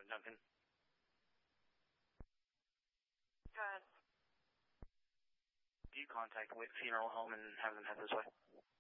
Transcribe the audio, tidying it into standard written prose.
Duncan. Go ahead. Do you contact Witt Funeral Home and have them head this way?